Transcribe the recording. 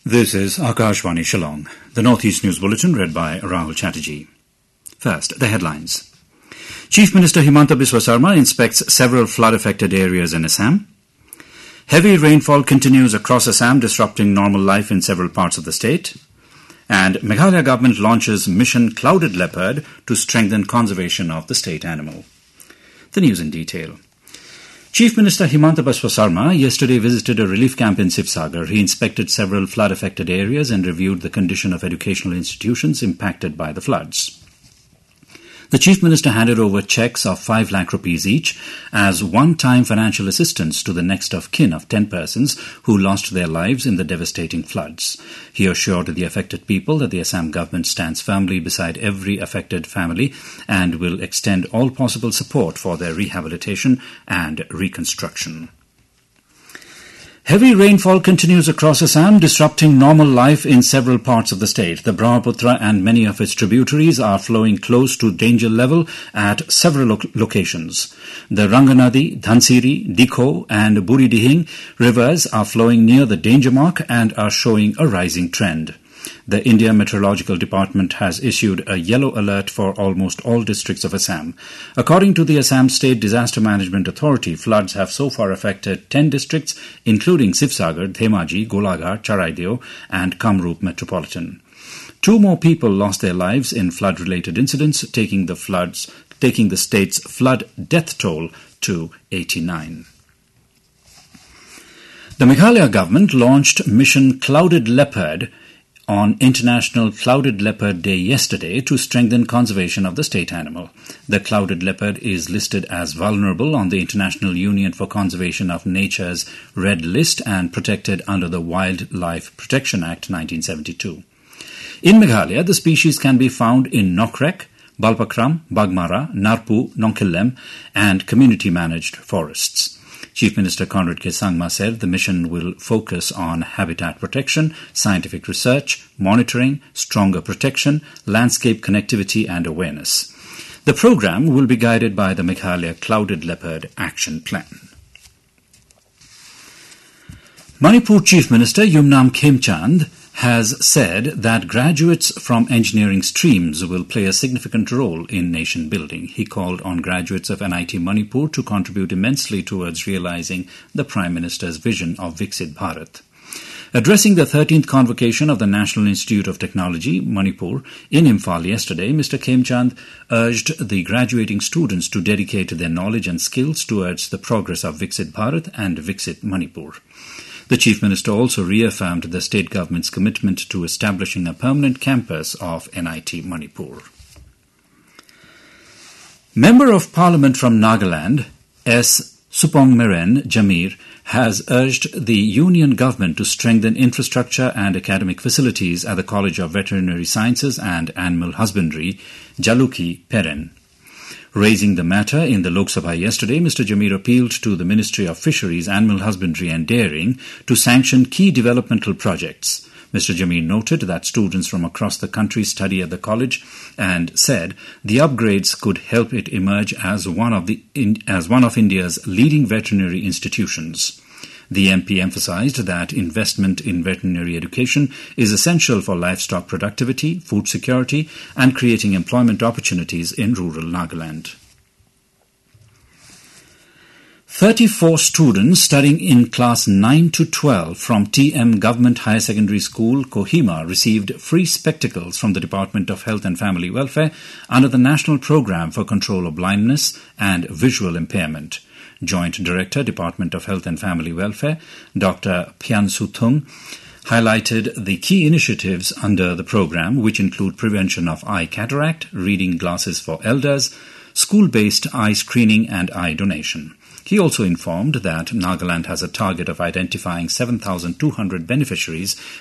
This is Akashvani Shillong, the Northeast News Bulletin read by Rahul Chatterjee. First, the headlines. Chief Minister Himanta Biswa Sarma inspects several flood-affected areas in Assam. Heavy rainfall continues across Assam, disrupting normal life in several parts of the state. And Meghalaya government launches Mission Clouded Leopard to strengthen conservation of the state animal. The news in detail. Chief Minister Himanta Biswa Sarma yesterday visited a relief camp in Sivsagar. He inspected several flood-affected areas and reviewed the condition of educational institutions impacted by the floods. The Chief Minister handed over cheques of 5 lakh rupees each as one-time financial assistance to the next of kin of 10 persons who lost their lives in the devastating floods. He assured the affected people that the Assam government stands firmly beside every affected family and will extend all possible support for their rehabilitation and reconstruction. Heavy rainfall continues across Assam, disrupting normal life in several parts of the state. The Brahmaputra and many of its tributaries are flowing close to danger level at several locations. The Ranganadi, Dhansiri, Dikho and Buridihing rivers are flowing near the danger mark and are showing a rising trend. The India Meteorological Department has issued a yellow alert for almost all districts of Assam. According to the Assam State Disaster Management Authority, floods have so far affected 10 districts, including Sivsagar, Dhemaji, Golaghat, Charaideo and Kamrup Metropolitan. 2 more people lost their lives in flood-related incidents, taking the state's flood death toll to 89. The Meghalaya government launched Mission Clouded Leopard on International Clouded Leopard Day yesterday to strengthen conservation of the state animal. The clouded leopard is listed as vulnerable on the International Union for Conservation of Nature's Red List and protected under the Wildlife Protection Act 1972. In Meghalaya, the species can be found in Nokrek, Balpakram, Bagmara, Narpu, Nonkillem and community-managed forests. Chief Minister Conrad K. Sangma said the mission will focus on habitat protection, scientific research, monitoring, stronger protection, landscape connectivity and awareness. The program will be guided by the Meghalaya Clouded Leopard Action Plan. Manipur Chief Minister Yumnam Khemchand has said that graduates from engineering streams will play a significant role in nation building. He called on graduates of NIT Manipur to contribute immensely towards realizing the Prime Minister's vision of Viksit Bharat. Addressing the 13th convocation of the National Institute of Technology, Manipur, in Imphal yesterday, Mr. Khemchand urged the graduating students to dedicate their knowledge and skills towards the progress of Viksit Bharat and Viksit Manipur. The Chief Minister also reaffirmed the state government's commitment to establishing a permanent campus of NIT Manipur. Member of Parliament from Nagaland, S. Supongmeren Jamir, has urged the union government to strengthen infrastructure and academic facilities at the College of Veterinary Sciences and Animal Husbandry, Jaluki Peren. Raising the matter in the Lok Sabha yesterday, Mr. Jamir appealed to the Ministry of Fisheries, Animal Husbandry and Dairying to sanction key developmental projects. Mr. Jamir noted that students from across the country study at the college and said the upgrades could help it emerge as one of India's leading veterinary institutions. The MP emphasized that investment in veterinary education is essential for livestock productivity, food security, and creating employment opportunities in rural Nagaland. 34 students studying in class 9 to 12 from TM Government Higher Secondary School, Kohima, received free spectacles from the Department of Health and Family Welfare under the National Programme for Control of Blindness and Visual Impairment. Joint Director, Department of Health and Family Welfare, Dr. Pyansu Thung, highlighted the key initiatives under the program, which include prevention of eye cataract, reading glasses for elders, school-based eye screening and eye donation. He also informed that Nagaland has a target of identifying 7,200 beneficiaries